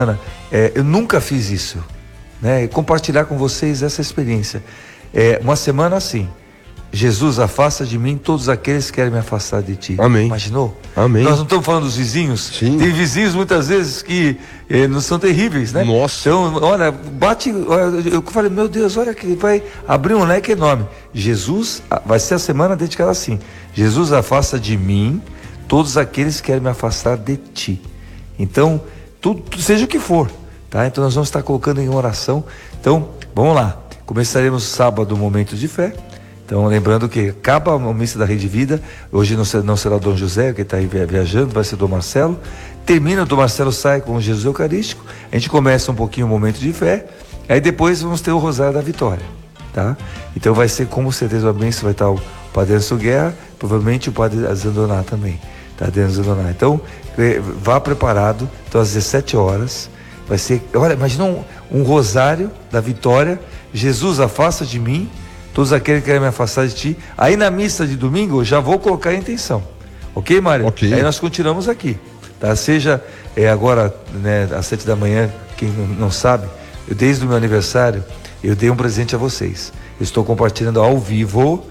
Eu nunca fiz isso, né? E compartilhar com vocês essa experiência. Uma semana assim: Jesus, afasta de mim todos aqueles que querem me afastar de ti. Amém. Imaginou? Amém. Nós não estamos falando dos vizinhos. Sim. Tem vizinhos muitas vezes que não são terríveis, né? Nossa. Então, olha, eu falei, meu Deus, olha que vai abrir um leque enorme. Jesus, vai ser a semana dedicada assim: Jesus, afasta de mim todos aqueles que querem me afastar de ti. Então, tudo, seja o que for, tá? Então nós vamos estar colocando em oração. Então, vamos lá. Começaremos sábado, momento de fé. Então, lembrando que acaba a missa da Rede Vida. Hoje não será o Dom José, que está aí viajando, vai ser o Dom Marcelo. Termina, o Dom Marcelo sai com o Jesus Eucarístico. A gente começa um pouquinho o momento de fé. Aí depois vamos ter o Rosário da Vitória, tá? Então vai ser, com certeza, a bênção vai estar o Padre Anderson Guerra, provavelmente o Padre Zandoná também, tá? Zandoná. Então, vá preparado. Então, às 17 horas, vai ser, olha, imagina um Rosário da Vitória. Jesus, afasta de mim todos aqueles que querem me afastar de ti. Aí na missa de domingo eu já vou colocar a intenção, ok, Mário? Ok. Aí nós continuamos aqui, tá? Seja agora, né, às 7 da manhã, quem não sabe, desde o meu aniversário eu dei um presente a vocês. Eu estou compartilhando ao vivo,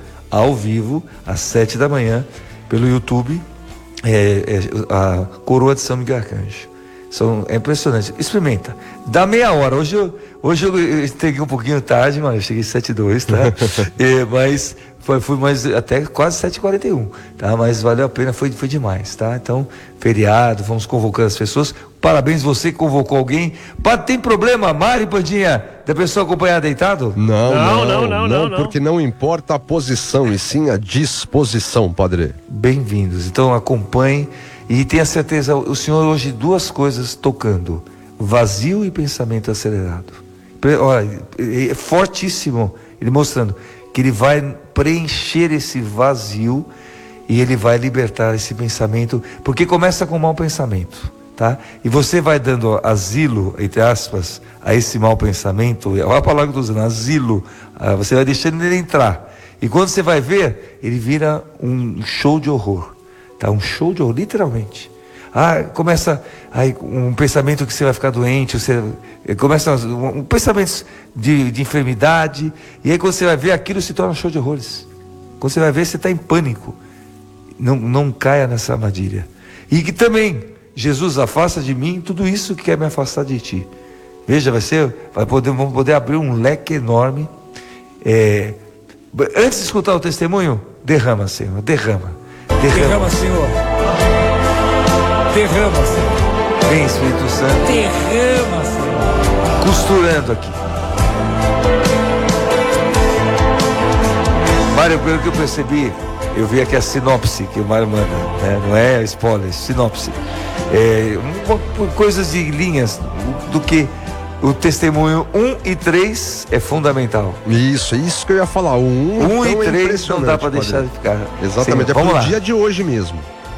às 7 da manhã, pelo YouTube, a Coroa de São Miguel Arcanjo. É impressionante. Experimenta. Dá meia hora. Hoje eu entreguei um pouquinho tarde, mas eu cheguei 7h02, tá? Mas fui mais até quase 7h41, tá? Mas valeu a pena, foi demais, tá? Então, feriado, vamos convocando as pessoas. Parabéns, você que convocou alguém. Tem problema, Mário Pandinha, da pessoa acompanhar deitado? Não, porque não importa a posição, e sim a disposição, Padre. Bem-vindos. Então, acompanhe. E tenha certeza, o Senhor hoje duas coisas tocando: vazio e pensamento acelerado. Olha, é fortíssimo, ele mostrando que ele vai preencher esse vazio e ele vai libertar esse pensamento, porque começa com mau pensamento, tá? E você vai dando asilo, entre aspas, a esse mau pensamento. Olha a palavra que eu estou usando, asilo. Você vai deixando ele entrar, e quando você vai ver, ele vira um show de horror. Tá, um show de horror, literalmente. Começa aí um pensamento que você vai ficar doente, começa um pensamento de enfermidade, e aí quando você vai ver, aquilo se torna um show de horrores. Quando você vai ver, você está em pânico. Não caia nessa armadilha. E que também, Jesus, afasta de mim tudo isso que quer me afastar de ti. Veja, vamos poder abrir um leque enorme. Antes de escutar o testemunho, derrama, Senhor, derrama, Senhor. Derrama, Senhor. Vem, Espírito Santo. Derrama, Senhor. Costurando aqui. Mário, pelo que eu percebi, eu vi aqui a sinopse que o Mário manda, né? Não é spoiler, sinopse. Coisas de linhas do que o testemunho 1 e 3 é fundamental. Isso que eu ia falar. O 1 e 3 não dá para deixar de ficar. Exatamente, sim, vamos lá. Dia de hoje mesmo.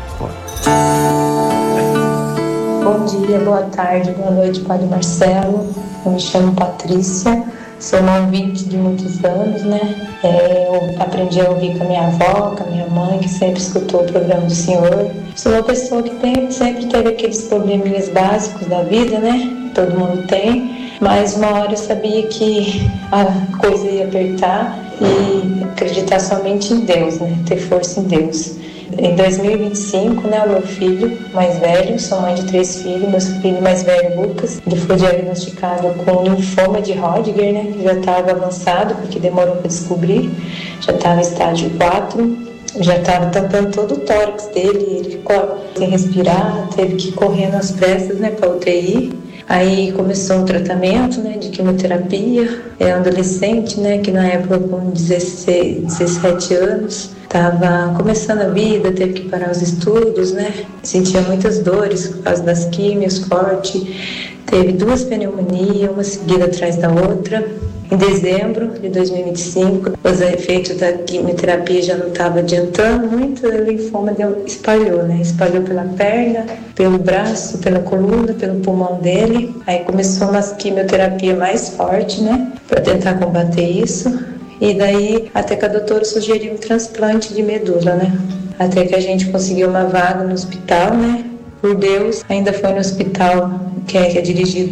Bom dia, boa tarde, boa noite, Padre Marcelo. Eu me chamo Patrícia, sou uma ouvinte de muitos anos, né? Eu aprendi a ouvir com a minha avó, com a minha mãe, que sempre escutou o programa do Senhor. Sou uma pessoa que sempre teve aqueles probleminhas básicos da vida, né? Todo mundo tem, mas uma hora eu sabia que a coisa ia apertar e acreditar somente em Deus, né? Ter força em Deus. Em 2025, né, o meu filho mais velho, sou mãe de 3 filhos, meu filho mais velho, Lucas, ele foi diagnosticado com linfoma de Hodgkin, né? Já estava avançado, porque demorou para descobrir, já estava em estágio 4, já estava tampando todo o tórax dele, ele ficou sem respirar, teve que correr nas pressas, né, para UTI. Aí começou um tratamento, né, de quimioterapia. É um adolescente, né, que na época com 17 anos, estava começando a vida, teve que parar os estudos, né, sentia muitas dores por causa das químios, forte, teve 2 pneumonias, uma seguida atrás da outra. Em dezembro de 2025, os efeitos da quimioterapia já não estavam adiantando muito, o linfoma espalhou, né? Espalhou pela perna, pelo braço, pela coluna, pelo pulmão dele. Aí começou uma quimioterapia mais forte, né? Para tentar combater isso. E daí, até que a doutora sugeriu um transplante de medula, né? Até que a gente conseguiu uma vaga no hospital, né? Por Deus, ainda foi no hospital que é dirigido